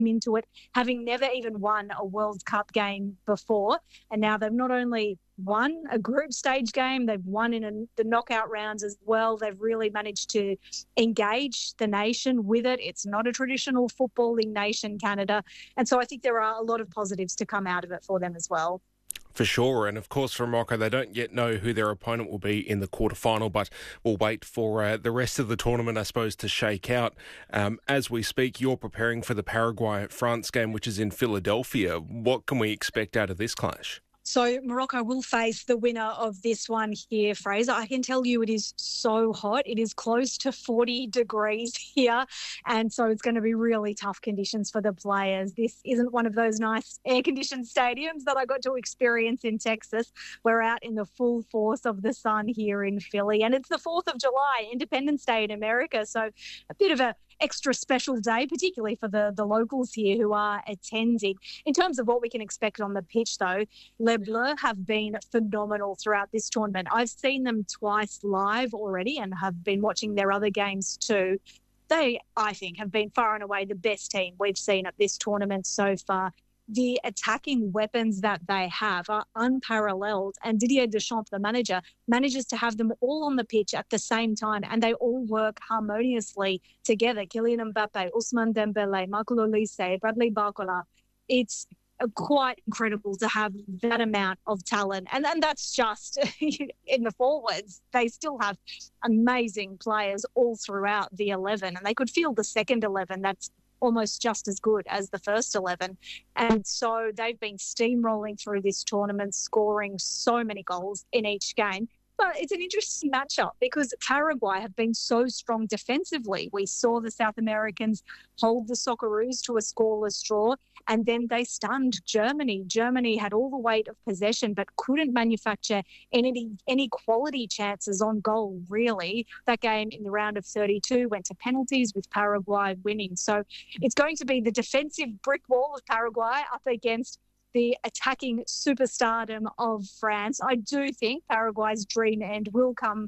into it, having never even won a World Cup game before. And now they've not only won a group stage game, they've won in the knockout rounds as well. They've really managed to engage the nation with it. It's not a traditional footballing nation, Canada. And so I think there are a lot of positives to come out of it for them as well. For sure. And of course, for Morocco, they don't yet know who their opponent will be in the quarterfinal, but we'll wait for the rest of the tournament, I suppose, to shake out. As we speak, you're preparing for the Paraguay-France game, which is in Philadelphia. What can we expect out of this clash? So Morocco will face the winner of this one here, Fraser. I can tell you it is so hot. It is close to 40 degrees here. And so it's going to be really tough conditions for the players. This isn't one of those nice air-conditioned stadiums that I got to experience in Texas. We're out in the full force of the sun here in Philly. And it's the 4th of July, Independence Day in America. So a bit of a extra special day, particularly for the locals here who are attending. In terms of what we can expect on the pitch, though, Les Bleus have been phenomenal throughout this tournament. I've seen them twice live already and have been watching their other games too. They, I think, have been far and away the best team we've seen at this tournament so far. The attacking weapons that they have are unparalleled, and Didier Deschamps, the manager, manages to have them all on the pitch at the same time, and they all work harmoniously together. Kylian Mbappe, Ousmane Dembele, Michael Olise, Bradley Barcola. It's quite incredible to have that amount of talent, and that's just in the forwards. They still have amazing players all throughout the 11, and they could field the second 11 that's almost just as good as the first 11. And so they've been steamrolling through this tournament, scoring so many goals in each game. But it's an interesting matchup because Paraguay have been so strong defensively. We saw the South Americans hold the Socceroos to a scoreless draw, and then they stunned Germany. Germany had all the weight of possession but couldn't manufacture any quality chances on goal, really. That game in the round of 32 went to penalties with Paraguay winning. So it's going to be the defensive brick wall of Paraguay up against the attacking superstardom of France. I do think Paraguay's dream run will come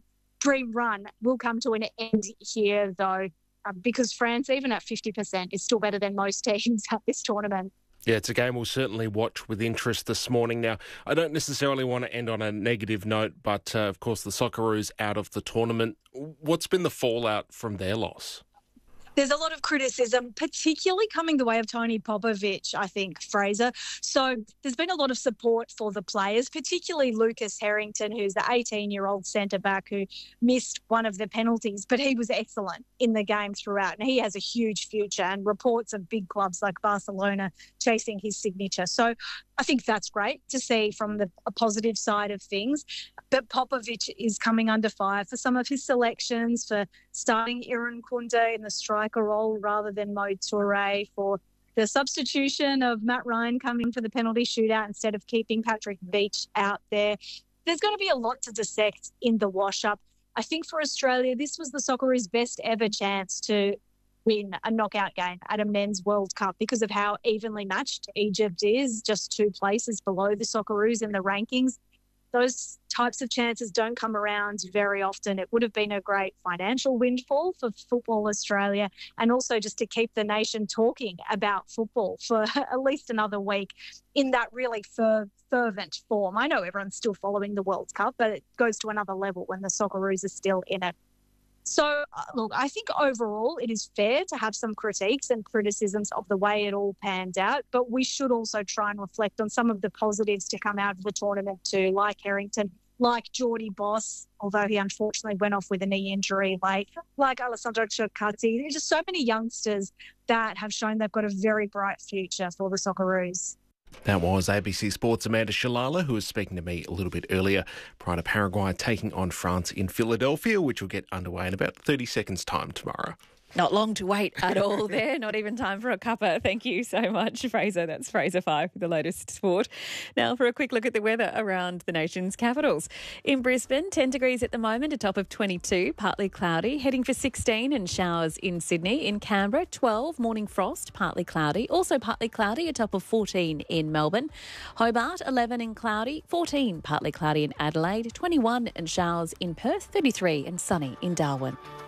to an end here, though, because France, even at 50%, is still better than most teams at this tournament. Yeah, it's a game we'll certainly watch with interest this morning. Now, I don't necessarily want to end on a negative note, but of course the Socceroos out of the tournament. What's been the fallout from their loss? There's a lot of criticism, particularly coming the way of Tony Popovic, I think, Fraser. So there's been a lot of support for the players, particularly Lucas Harrington, who's the 18-year-old centre-back who missed one of the penalties, but he was excellent in the game throughout, and he has a huge future, and reports of big clubs like Barcelona chasing his signature. So I think that's great to see from a positive side of things. But Popovic is coming under fire for some of his selections, for starting Iran Kunde in the striker role rather than Mo Toure, for the substitution of Matt Ryan coming for the penalty shootout instead of keeping Patrick Beach out there. There's going to be a lot to dissect in the wash-up. I think for Australia, this was the Socceroos' best ever chance to win a knockout game at a men's World Cup because of how evenly matched Egypt is, just 2 places below the Socceroos in the rankings. Those types of chances don't come around very often. It would have been a great financial windfall for Football Australia, and also just to keep the nation talking about football for at least another week in that really fervent form. I know everyone's still following the World Cup, but it goes to another level when the Socceroos are still in it. So, look, I think overall it is fair to have some critiques and criticisms of the way it all panned out, but we should also try and reflect on some of the positives to come out of the tournament too, like Harrington, like Geordie Boss, although he unfortunately went off with a knee injury late, like Alessandro Ciocatti. There's just so many youngsters that have shown they've got a very bright future for the Socceroos. That was ABC Sports' Amanda Shalala, who was speaking to me a little bit earlier, prior to Paraguay taking on France in Philadelphia, which will get underway in about 30 seconds' time tomorrow. Not long to wait at all there. Not even time for a cuppa. Thank you so much, Fraser. That's Fraser 5 with the latest sport. Now for a quick look at the weather around the nation's capitals. In Brisbane, 10 degrees at the moment, a top of 22, partly cloudy. Heading for 16 and showers in Sydney. In Canberra, 12, morning frost, partly cloudy. Also partly cloudy, a top of 14 in Melbourne. Hobart, 11 and cloudy. 14, partly cloudy in Adelaide. 21 and showers in Perth. 33 and sunny in Darwin.